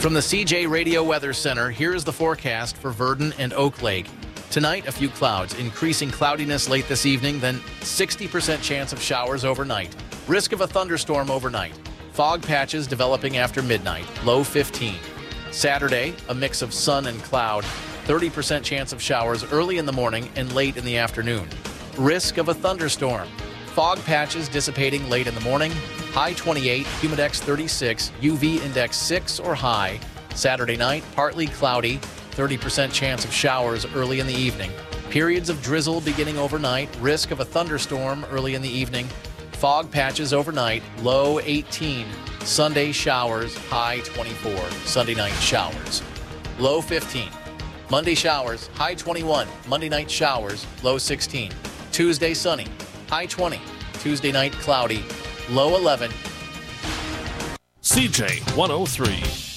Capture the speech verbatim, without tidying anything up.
From the C J Radio Weather Center, here is the forecast for Virden and Oak Lake. Tonight, a few clouds, increasing cloudiness late this evening, then sixty percent chance of showers overnight. Risk of a thunderstorm overnight. Fog patches developing after midnight, low fifteen. Saturday, a mix of sun and cloud, thirty percent chance of showers early in the morning and late in the afternoon. Risk of a thunderstorm. Fog patches dissipating late in the morning, high twenty-eight, humidex thirty-six, U V index six or high. Saturday night, partly cloudy, thirty percent chance of showers early in the evening. Periods of drizzle beginning overnight, risk of a thunderstorm early in the evening. Fog patches overnight, low eighteen. Sunday showers, high twenty-four. Sunday night showers, low fifteen. Monday showers, high twenty-one. Monday night showers, low sixteen. Tuesday sunny, high twenty. Tuesday night cloudy, low eleven. C J one oh three.